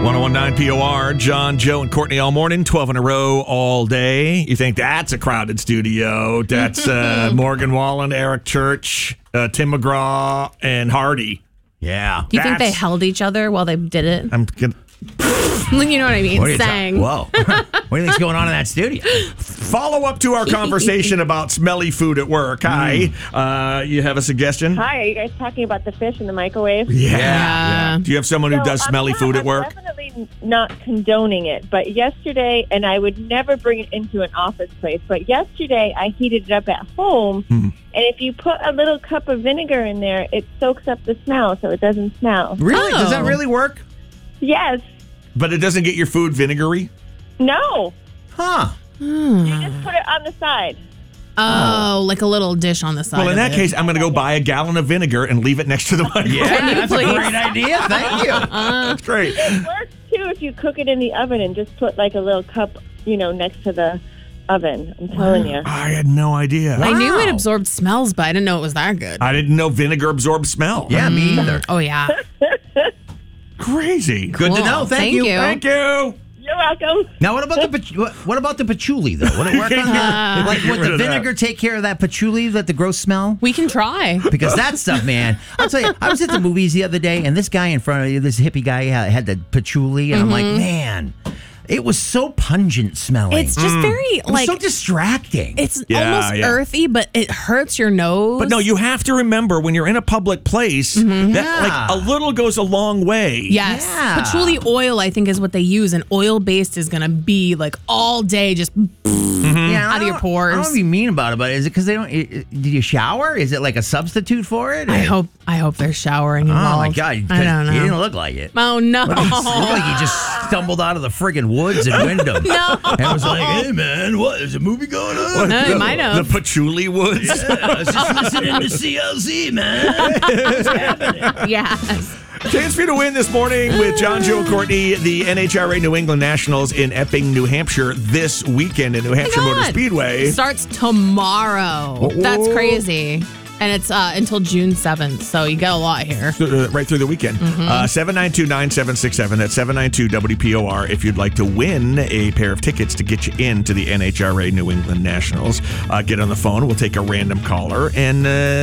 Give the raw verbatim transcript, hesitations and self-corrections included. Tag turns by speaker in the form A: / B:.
A: one oh one point nine P O R, John, Joe, and Courtney all morning, twelve in a row all day. You think that's a crowded studio. That's uh, Morgan Wallen, Eric Church, uh, Tim McGraw, and Hardy. Yeah.
B: Do you think they held each other while they did it?
A: I'm gonna...
B: You know what I mean?
C: What
B: Sang.
C: Ta- Whoa. What do you think's going on in that studio?
A: Follow up to our conversation about smelly food at work. Hi. Uh, you have a suggestion?
D: Hi, are you guys talking about the fish in the microwave?
A: Yeah.
B: Yeah.
A: Do you have someone who
D: So,
A: does
D: I'm
A: smelly
D: not-
A: food at
D: I'm
A: work?
D: definitely not condoning it, but yesterday, and I would never bring it into an office place, but yesterday I heated it up at home,
A: Hmm.
D: and if you put a little cup of vinegar in there, it soaks up the smell so it doesn't smell.
C: Really? Does that
B: Oh.
C: really work?
D: Yes.
A: But it doesn't get your food vinegary?
D: No.
C: Huh.
D: You just put it on the side.
B: Oh, like a little dish on the side.
A: Well, in
B: of
A: that
B: it.
A: case, I'm going to go buy a gallon of vinegar and leave it next to the microwave.
C: Yeah,
B: you
C: that's a
B: please?
C: great idea. Thank you.
A: That's great.
D: It works, too, if you cook it in the oven and just put like a little cup, you know, next to the oven. I'm telling you.
A: I had no idea.
B: I knew it
C: Wow.
B: absorbed smells, but I didn't know it was that good.
A: I didn't know vinegar absorbs smell.
C: Yeah, me either.
B: Oh, yeah.
A: Crazy.
C: Good to
B: Cool.
C: know. Thank,
B: Thank
C: you.
B: you.
A: Thank you.
D: You're welcome.
C: Now, what about the pach- what- what about the patchouli though? Would it work on that? Like,
A: Get
C: would
A: rid
C: the
A: of that.
C: vinegar take care of that patchouli, that the gross smell?
B: We can try.
C: Because that stuff, man. I'll tell you, I was at the movies the other day, and this guy in front of you, this hippie guy, uh, had the patchouli, and I'm like, man, it was so pungent smelling.
B: It's just very,
C: It was
B: like,
C: so distracting.
B: it's
A: Yeah,
B: almost
A: yeah.
B: earthy, but it hurts your nose.
A: But no, you have to remember when you're in a public place that
C: Yeah.
A: like a little goes a long way.
B: Yes.
C: Yeah.
B: Patchouli oil, I think, is what they use, and oil-based is going to be, like, all day just...
C: yeah,
B: out of
C: I
B: your
C: don't-
B: pores.
C: I don't want to be mean about it, but is it because they don't? i- i- Did you shower? Is it like a substitute for it?
B: I hope I hope there's showering
C: Oh
B: involved.
C: my god!
B: I don't know.
C: He didn't look like it.
B: Oh, no.
C: It looked like he just stumbled out of the friggin' woods in Wyndham.
B: No.
C: And was like, "Hey man, what is a movie going on?"
B: No, you might have.
A: The patchouli woods.
C: I was just listening to C L C, man.
B: Yes.
A: Chance for you to win this morning with John, Joe, and Courtney, the N H R A New England Nationals in Epping, New Hampshire this weekend at New Hampshire Motor
B: God.
A: Speedway.
B: Starts tomorrow.
A: Whoa.
B: That's crazy. And it's uh, until June seventh, so you get a lot here.
A: Uh, right through the weekend. Uh, seven nine two, nine seven six seven. That's seven nine two W P O R if you'd like to win a pair of tickets to get you into the N H R A New England Nationals. Uh, get on the phone. We'll take a random caller and... Uh,